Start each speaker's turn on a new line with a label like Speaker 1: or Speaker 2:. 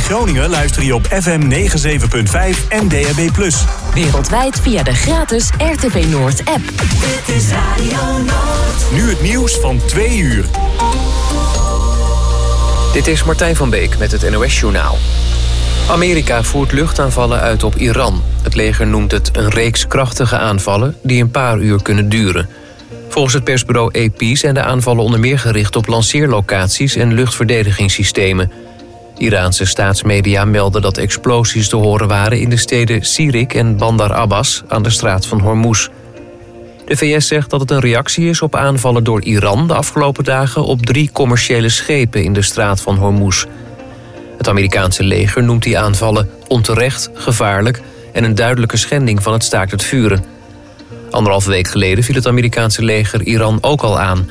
Speaker 1: Groningen luister je op FM 97.5 en DAB+.
Speaker 2: Wereldwijd via de gratis RTV Noord app.
Speaker 3: Dit is Radio Noord.
Speaker 1: Nu het nieuws van 2 uur.
Speaker 4: Dit is Martijn van Beek met het NOS-journaal. Amerika voert luchtaanvallen uit op Iran. Het leger noemt het een reeks krachtige aanvallen die een paar uur kunnen duren. Volgens het persbureau AP zijn de aanvallen onder meer gericht op lanceerlocaties en luchtverdedigingssystemen. Iraanse staatsmedia melden dat explosies te horen waren in de steden Sirik en Bandar Abbas aan de straat van Hormuz. De VS zegt dat het een reactie is op aanvallen door Iran de afgelopen dagen op 3 commerciële schepen in de straat van Hormuz. Het Amerikaanse leger noemt die aanvallen onterecht, gevaarlijk en een duidelijke schending van het staakt het vuren. 1,5 week geleden viel het Amerikaanse leger Iran ook al aan